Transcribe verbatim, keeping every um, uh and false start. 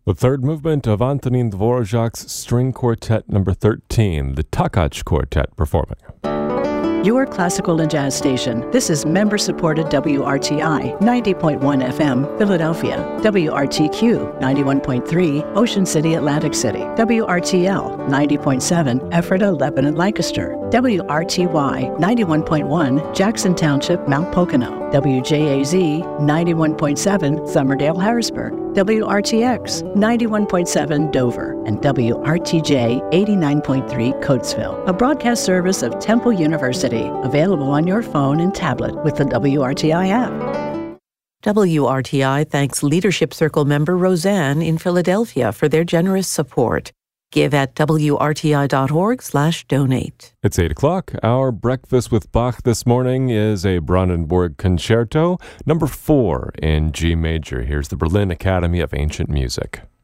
The third movement of Antonin Dvorak's String Quartet number thirteen, the Takach Quartet performing. Your classical and jazz station. This is member-supported W R T I, ninety point one F M, Philadelphia. W R T Q, ninety-one point three, Ocean City, Atlantic City. W R T L, ninety point seven, Ephrata, Lebanon, Lancaster. W R T Y, ninety-one point one, Jackson Township, Mount Pocono. W J A Z, ninety-one point seven, Somerdale, Harrisburg. W R T X, ninety-one point seven, Dover. And W R T J, eighty-nine point three, Coatesville. A broadcast service of Temple University, available on your phone and tablet with the W R T I app. W R T I thanks Leadership Circle member Roseanne in Philadelphia for their generous support. Give at W R T I dot org slash donate. It's eight o'clock. Our breakfast with Bach this morning is a Brandenburg Concerto, number four in G major. Here's the Berlin Academy of Ancient Music.